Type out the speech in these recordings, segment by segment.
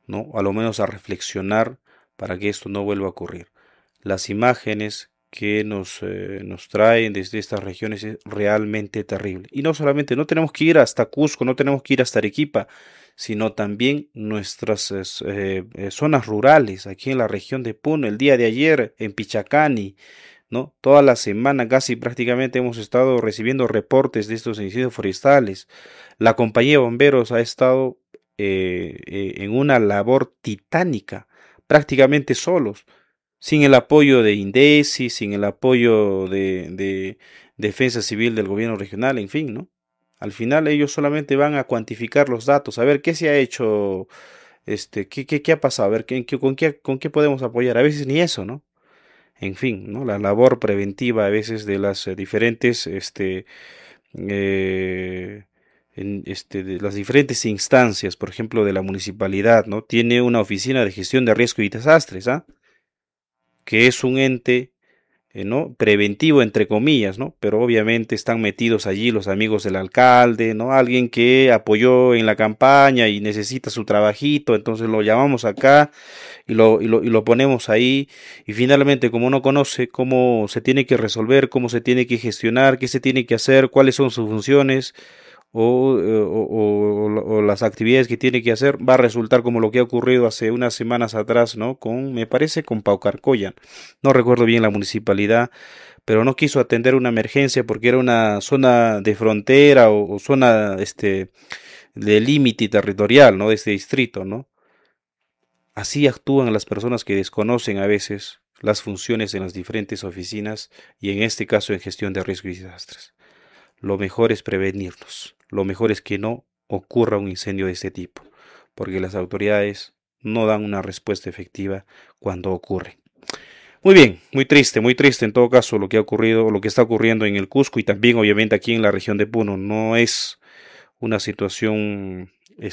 ¿no? A lo menos a reflexionar para que esto no vuelva a ocurrir. Las imágenes que nos traen desde estas regiones es realmente terrible. Y no solamente, no tenemos que ir hasta Cusco, no tenemos que ir hasta Arequipa, sino también nuestras zonas rurales, aquí en la región de Puno, el día de ayer en Pichacani, ¿no? Toda la semana casi prácticamente hemos estado recibiendo reportes de estos incendios forestales. La compañía de bomberos ha estado en una labor titánica, prácticamente solos, sin el apoyo de INDECI, sin el apoyo de Defensa Civil del gobierno regional, en fin, ¿no? Al final ellos solamente van a cuantificar los datos, a ver qué se ha hecho, qué ha pasado, a ver con qué podemos apoyar. A veces ni eso, ¿no? En fin, ¿no? La labor preventiva a veces de las diferentes, eh, de las diferentes instancias, por ejemplo, de la municipalidad, ¿no? Tiene una oficina de gestión de riesgo y desastres, ¿ah? Que es un ente, ¿no? Preventivo, entre comillas, ¿no? Pero obviamente están metidos allí los amigos del alcalde, ¿no? Alguien que apoyó en la campaña y necesita su trabajito, entonces lo llamamos acá y lo ponemos ahí, y finalmente, como no conoce cómo se tiene que resolver, cómo se tiene que gestionar, qué se tiene que hacer, cuáles son sus funciones, o las actividades que tiene que hacer, va a resultar como lo que ha ocurrido hace unas semanas atrás, ¿no? Me parece, con Paucarcolla. No recuerdo bien la municipalidad, pero no quiso atender una emergencia porque era una zona de frontera o zona, de límite territorial, ¿no? De este distrito, ¿no? Así actúan las personas que desconocen a veces las funciones en las diferentes oficinas y en este caso en gestión de riesgos y desastres. Lo mejor es prevenirlos. Lo mejor es que no ocurra un incendio de este tipo, porque las autoridades no dan una respuesta efectiva cuando ocurre. Muy bien, muy triste en todo caso lo que ha ocurrido, lo que está ocurriendo en el Cusco y también obviamente aquí en la región de Puno. No es una situación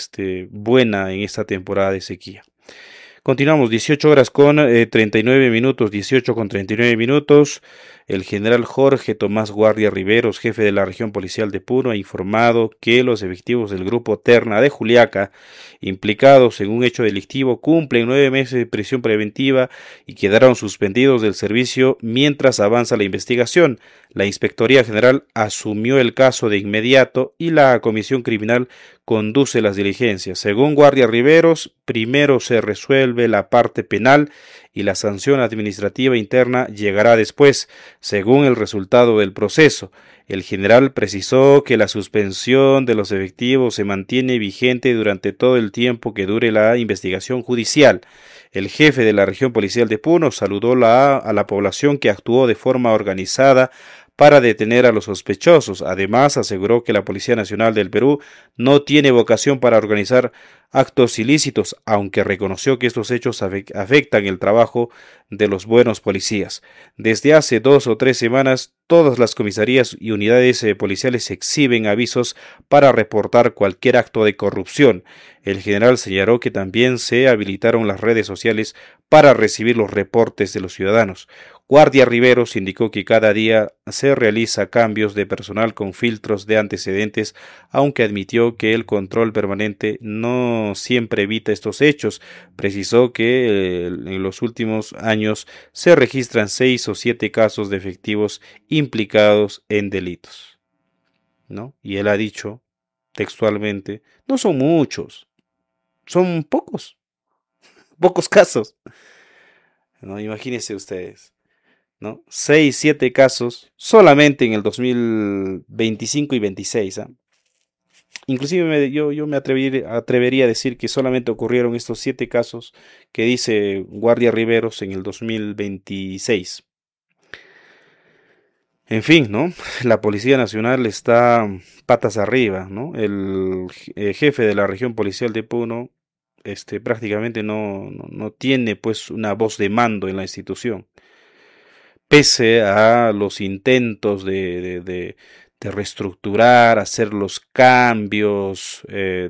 buena en esta temporada de sequía. Continuamos, 18 horas con 39 minutos, 18 con 39 minutos. El general Jorge Tomás Guardia Riveros, jefe de la región policial de Puno, ha informado que los efectivos del grupo Terna de Juliaca, implicados en un hecho delictivo, cumplen 9 meses de prisión preventiva y quedaron suspendidos del servicio mientras avanza la investigación. La Inspectoría General asumió el caso de inmediato y la Comisión Criminal conduce las diligencias. Según Guardia Riveros, primero se resuelve la parte penal y la sanción administrativa interna llegará después, según el resultado del proceso. El general precisó que la suspensión de los efectivos se mantiene vigente durante todo el tiempo que dure la investigación judicial. El jefe de la región policial de Puno saludó a la población que actuó de forma organizada para detener a los sospechosos. Además, aseguró que la Policía Nacional del Perú no tiene vocación para organizar actos ilícitos, aunque reconoció que estos hechos afectan el trabajo de los buenos policías. Desde hace 2 o 3 semanas, todas las comisarías y unidades policiales exhiben avisos para reportar cualquier acto de corrupción. El general señaló que también se habilitaron las redes sociales para recibir los reportes de los ciudadanos. Guardia Riveros indicó que cada día se realiza cambios de personal con filtros de antecedentes, aunque admitió que el control permanente no siempre evita estos hechos. Precisó que en los últimos años se registran 6 o 7 casos de efectivos implicados en delitos, ¿no? Y él ha dicho textualmente, no son muchos, son pocos casos, ¿no? Imagínense ustedes. ¿No? 6, 7 casos solamente en el 2025 y 26. ¿Ah? Inclusive yo me atrevería a decir que solamente ocurrieron estos 7 casos que dice Guardia Riveros en el 2026. En fin, ¿no? La Policía Nacional está patas arriba, ¿no? El jefe de la región policial de Puno, prácticamente no tiene pues una voz de mando en la institución, pese a los intentos de reestructurar, hacer los cambios,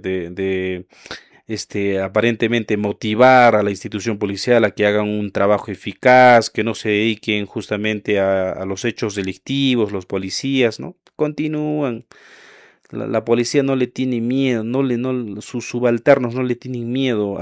aparentemente motivar a la institución policial a que hagan un trabajo eficaz, que no se dediquen justamente a los hechos delictivos, los policías, ¿no? Continúan. La policía no le tiene miedo, sus subalternos no le tienen miedo